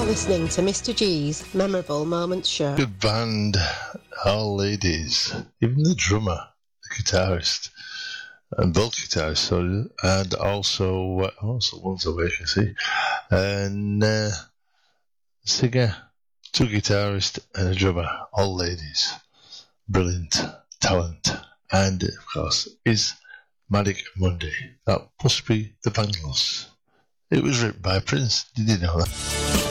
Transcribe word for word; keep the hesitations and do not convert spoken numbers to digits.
listening to Mister G's Memorable Moments Show. Good band, all ladies, even the drummer, the guitarist, and both guitarists, sorry, and also, uh, also one's awake, I see, and uh, singer, two guitarists, and a drummer, all ladies. Brilliant talent, and of course, is Manic Monday. That must be the Bangles. It was written by Prince. Did you know that?